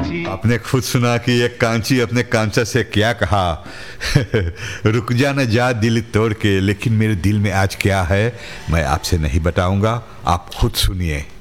कांची। आपने खुद सुना कि एक कांची अपने कांचा से क्या कहा। रुक जा न जा दिल तोड़ के, लेकिन मेरे दिल में आज क्या है मैं आपसे नहीं बताऊंगा, आप खुद सुनिए।